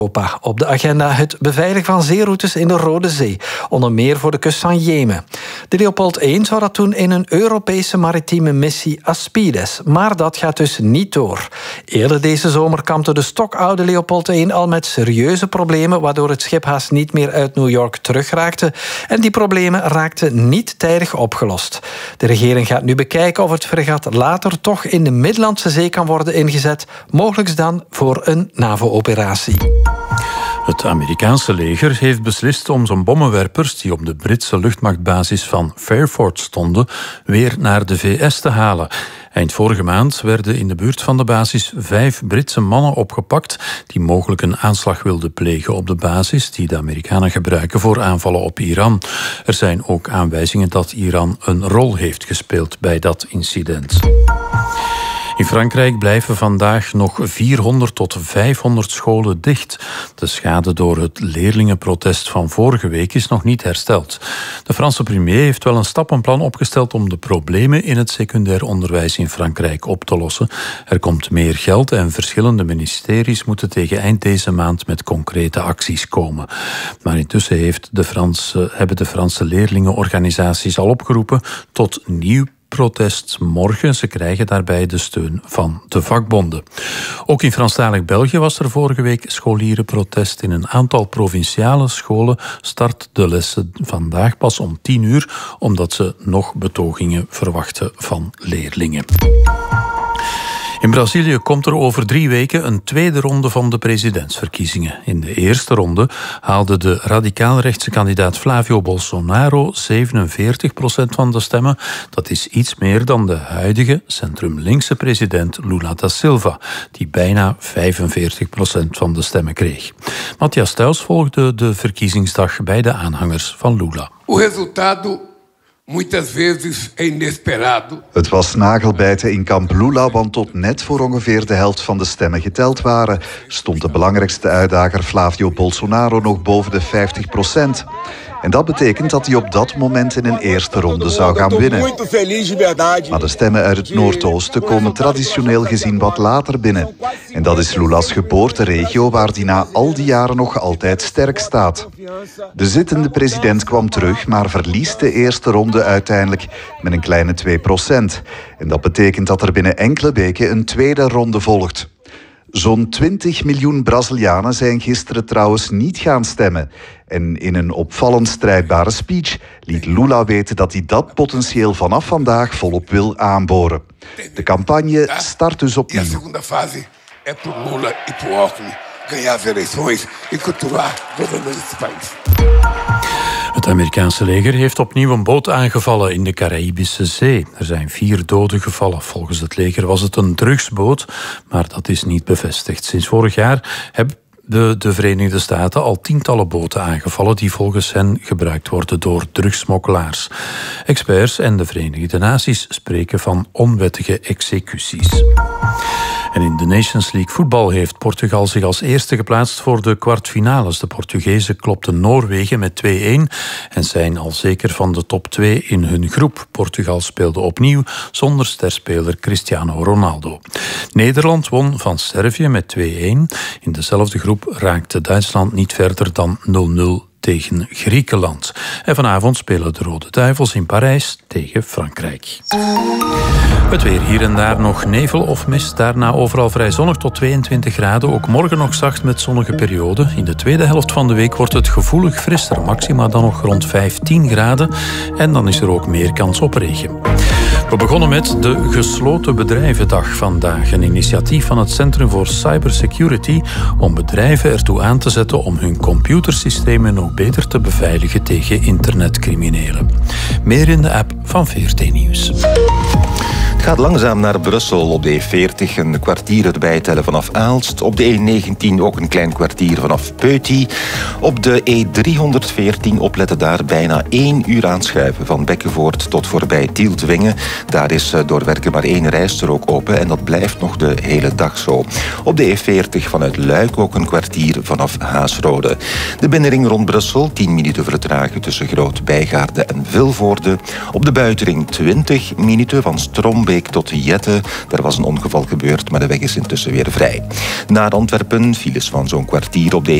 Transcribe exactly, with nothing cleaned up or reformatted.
Europa. Op de agenda het beveiligen van zeeroutes in de Rode Zee, onder meer voor de kust van Jemen. De Leopold één zou dat doen in een Europese maritieme missie Aspides, maar dat gaat dus niet door. Eerder deze zomer kampte de stokoude Leopold één al met serieuze problemen, waardoor het schip haast niet meer uit New York terugraakte. En die problemen raakten niet tijdig opgelost. De regering gaat nu bekijken of het fregat later toch in de Middellandse Zee kan worden ingezet, mogelijk dan voor een NAVO-operatie. Het Amerikaanse leger heeft beslist om zijn bommenwerpers die op de Britse luchtmachtbasis van Fairford stonden weer naar de V S te halen. Eind vorige maand werden in de buurt van de basis vijf Britse mannen opgepakt die mogelijk een aanslag wilden plegen op de basis die de Amerikanen gebruiken voor aanvallen op Iran. Er zijn ook aanwijzingen dat Iran een rol heeft gespeeld bij dat incident. In Frankrijk blijven vandaag nog vierhonderd tot vijfhonderd scholen dicht. De schade door het leerlingenprotest van vorige week is nog niet hersteld. De Franse premier heeft wel een stappenplan opgesteld om de problemen in het secundair onderwijs in Frankrijk op te lossen. Er komt meer geld en verschillende ministeries moeten tegen eind deze maand met concrete acties komen. Maar intussen heeft de Franse, hebben de Franse leerlingenorganisaties al opgeroepen tot nieuw protest morgen. Ze krijgen daarbij de steun van de vakbonden. Ook in Franstalig België was er vorige week scholierenprotest. In een aantal provinciale scholen start de lessen vandaag pas om tien uur, omdat ze nog betogingen verwachten van leerlingen. In Brazilië komt er over drie weken een tweede ronde van de presidentsverkiezingen. In de eerste ronde haalde de radicaal-rechtse kandidaat Flávio Bolsonaro zevenenveertig procent van de stemmen. Dat is iets meer dan de huidige centrum-linkse president Lula da Silva, die bijna vijfenveertig procent van de stemmen kreeg. Matthias Thuis volgde de verkiezingsdag bij de aanhangers van Lula. O resultado muitas vezes é inesperado. Het was nagelbijten in kamp Lula, want tot net voor ongeveer de helft van de stemmen geteld waren, stond de belangrijkste uitdager Flávio Bolsonaro nog boven de vijftig procent. En dat betekent dat hij op dat moment in een eerste ronde zou gaan winnen. Maar de stemmen uit het Noordoosten komen traditioneel gezien wat later binnen. En dat is Lula's geboorteregio, waar hij na al die jaren nog altijd sterk staat. De zittende president kwam terug, maar verliest de eerste ronde uiteindelijk met een kleine twee procent. En dat betekent dat er binnen enkele weken een tweede ronde volgt. Zo'n twintig miljoen Brazilianen zijn gisteren trouwens niet gaan stemmen. En in een opvallend strijdbare speech liet Lula weten dat hij dat potentieel vanaf vandaag volop wil aanboren. De campagne start dus opnieuw. De segunda fase é pro Lula e pro Alckmin ganhar as eleições e continuar governando esse país. Het Amerikaanse leger heeft opnieuw een boot aangevallen in de Caraïbische Zee. Er zijn vier doden gevallen. Volgens het leger was het een drugsboot, maar dat is niet bevestigd. Sinds vorig jaar hebben de, de Verenigde Staten al tientallen boten aangevallen die volgens hen gebruikt worden door drugssmokkelaars. Experts en de Verenigde Naties spreken van onwettige executies. En in de Nations League voetbal heeft Portugal zich als eerste geplaatst voor de kwartfinales. De Portugezen klopten Noorwegen met twee-een en zijn al zeker van de top twee in hun groep. Portugal speelde opnieuw zonder sterspeler Cristiano Ronaldo. Nederland won van Servië met twee-een. In dezelfde groep raakte Duitsland niet verder dan nul nul tegen Griekenland. En vanavond spelen de Rode Duivels in Parijs tegen Frankrijk. Het weer, hier en daar nog nevel of mist. Daarna overal vrij zonnig tot tweeëntwintig graden. Ook morgen nog zacht met zonnige perioden. In de tweede helft van de week wordt het gevoelig frisser. Maxima dan nog rond vijftien graden. En dan is er ook meer kans op regen. We begonnen met de Gesloten Bedrijvendag vandaag. Een initiatief van het Centrum voor Cybersecurity om bedrijven ertoe aan te zetten om hun computersystemen nog beter te beveiligen tegen internetcriminelen. Meer in de app van V R T Nieuws. Het gaat langzaam naar Brussel op de E veertig, een kwartier erbij tellen vanaf Aalst. Op de E negentien ook een klein kwartier vanaf Peuty. Op de E driehonderdveertien opletten daar bijna één uur aanschuiven. Van Bekkenvoort tot voorbij Tieltwingen. Daar is door werken maar één rijstrook open en dat blijft nog de hele dag zo. Op de E veertig vanuit Luik ook een kwartier vanaf Haasrode. De binnenring rond Brussel, tien minuten vertragen tussen Groot-Bijgaarde en Vilvoorde. Op de buitenring twintig minuten van Strombeek Molenbeek tot Jette. Daar was een ongeval gebeurd, maar de weg is intussen weer vrij. Naar Antwerpen files van zo'n kwartier op de